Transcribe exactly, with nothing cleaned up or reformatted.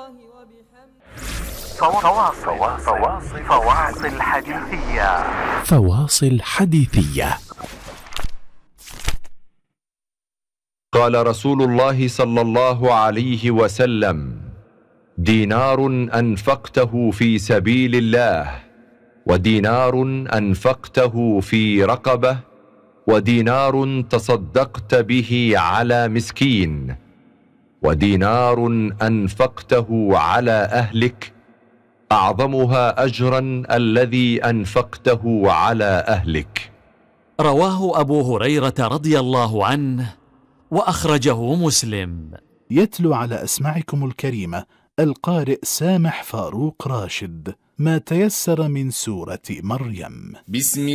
فواصل فواصل فواصل حديثية فواصل حديثية. قال رسول الله صلى الله عليه وسلم: دينار أنفقته في سبيل الله، ودينار أنفقته في رقبة، ودينار تصدقت به على مسكين، ودينار أنفقته على أهلك، أعظمها أجرا الذي أنفقته على أهلك. رواه أبو هريرة رضي الله عنه وأخرجه مسلم. يتلو على أسماعكم الكريمة القارئ سامح فاروق راشد ما تيسر من سورة مريم. بسم